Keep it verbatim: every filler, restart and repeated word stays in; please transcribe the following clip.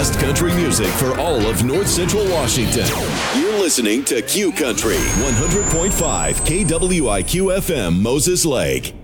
best country music for all of North Central Washington. You're listening to Q Country, one hundred point five K W I Q F M, Moses Lake.